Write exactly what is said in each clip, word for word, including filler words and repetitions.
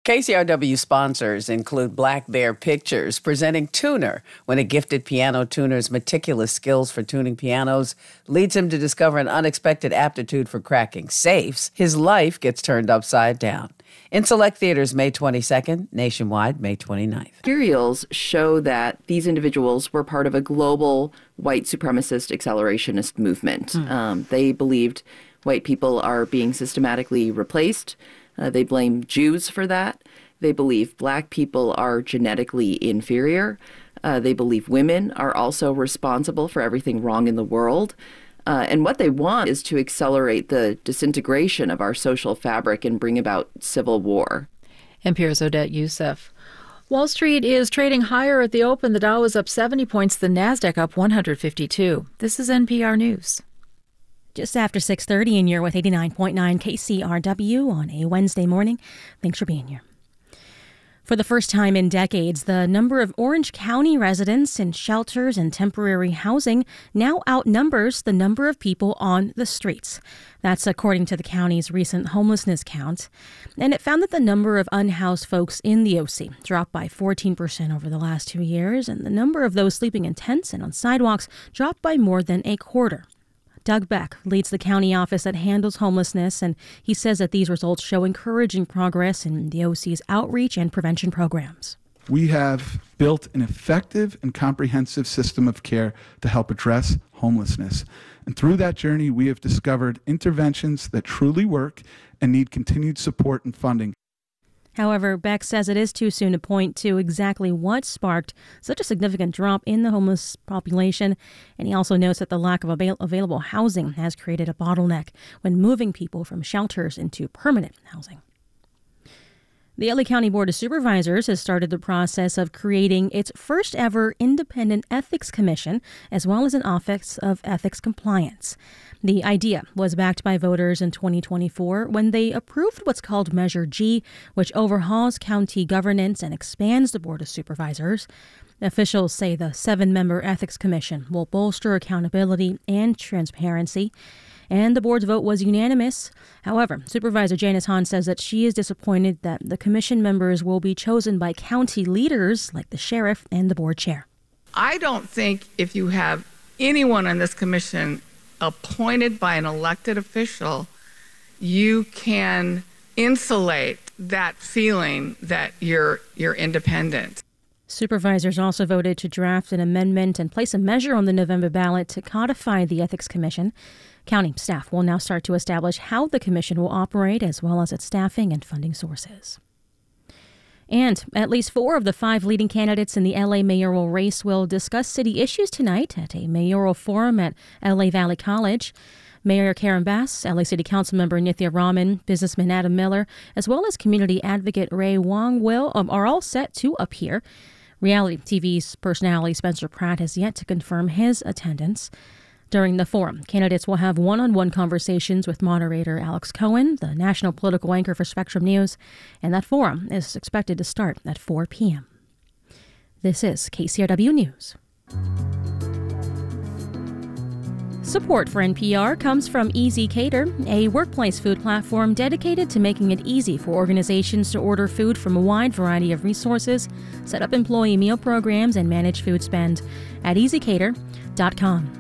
K C R W sponsors include Black Bear Pictures, presenting Tuner, when a gifted piano tuner's meticulous skills for tuning pianos leads him to discover an unexpected aptitude for cracking safes. His life gets turned upside down. In select theaters May twenty-second, nationwide May twenty-ninth. Materials show that these individuals were part of a global white supremacist accelerationist movement. Mm. Um, they believed white people are being systematically replaced. Uh, they blame Jews for that. They believe black people are genetically inferior. Uh, they believe women are also responsible for everything wrong in the world. Uh, and what they want is to accelerate the disintegration of our social fabric and bring about civil war. N P R's Odette Youssef. Wall Street is trading higher at the open. The Dow is up seventy points, the Nasdaq up one hundred fifty-two. This is N P R News. Just after six thirty, and you're with eighty-nine point nine K C R W on a Wednesday morning. Thanks for being here. For the first time in decades, the number of Orange County residents in shelters and temporary housing now outnumbers the number of people on the streets. That's according to the county's recent homelessness count. And it found that the number of unhoused folks in the O C dropped by fourteen percent over the last two years, and the number of those sleeping in tents and on sidewalks dropped by more than a quarter. Doug Beck leads the county office that handles homelessness, and he says that these results show encouraging progress in the O C's outreach and prevention programs. We have built an effective and comprehensive system of care to help address homelessness. And through that journey, we have discovered interventions that truly work and need continued support and funding. However, Beck says it is too soon to point to exactly what sparked such a significant drop in the homeless population, and he also notes that the lack of avail- available housing has created a bottleneck when moving people from shelters into permanent housing. The L A County Board of Supervisors has started the process of creating its first ever independent ethics commission, as well as an Office of Ethics Compliance. The idea was backed by voters in twenty twenty-four when they approved what's called Measure G, which overhauls county governance and expands the Board of Supervisors. Officials say the seven-member Ethics Commission will bolster accountability and transparency, and the board's vote was unanimous. However, Supervisor Janice Hahn says that she is disappointed that the commission members will be chosen by county leaders like the sheriff and the board chair. I don't think if you have anyone on this commission appointed by an elected official, you can insulate that feeling that you're you're independent. Supervisors also voted to draft an amendment and place a measure on the November ballot to codify the Ethics Commission. County staff will now start to establish how the commission will operate, as well as its staffing and funding sources. And at least four of the five leading candidates in the L A mayoral race will discuss city issues tonight at a mayoral forum at L A Valley College. Mayor Karen Bass, L A City Council member Nithya Raman, businessman Adam Miller, as well as community advocate Ray Wong will um, are all set to appear. Reality T V's personality Spencer Pratt has yet to confirm his attendance. During the forum, candidates will have one-on-one conversations with moderator Alex Cohen, the national political anchor for Spectrum News, and that forum is expected to start at four p.m. This is K C R W News. Support for N P R comes from Easy Cater, a workplace food platform dedicated to making it easy for organizations to order food from a wide variety of resources, set up employee meal programs, and manage food spend at easy cater dot com.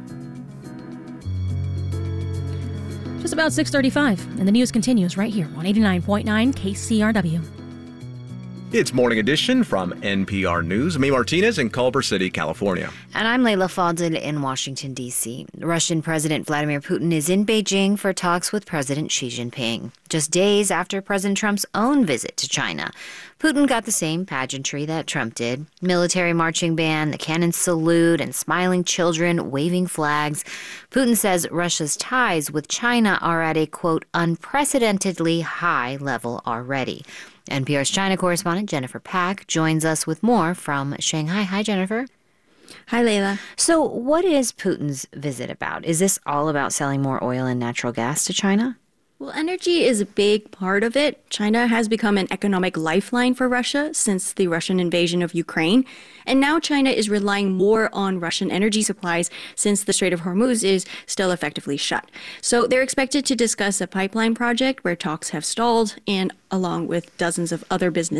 Just about six thirty-five, and the news continues right here on eighty-nine point nine K C R W. It's Morning Edition from N P R News. Mae Martinez in Culver City, California. And I'm Layla Fadel in Washington, D C Russian President Vladimir Putin is in Beijing for talks with President Xi Jinping. Just days after President Trump's own visit to China, Putin got the same pageantry that Trump did. Military marching band, the cannon salute, and smiling children waving flags. Putin says Russia's ties with China are at a, quote, unprecedentedly high level already. N P R's China correspondent Jennifer Pack joins us with more from Shanghai. Hi, Jennifer. Hi, Layla. So what is Putin's visit about? Is this all about selling more oil and natural gas to China? Well, energy is a big part of it. China has become an economic lifeline for Russia since the Russian invasion of Ukraine. And now China is relying more on Russian energy supplies since the Strait of Hormuz is still effectively shut. So they're expected to discuss a pipeline project where talks have stalled, and along with dozens of other business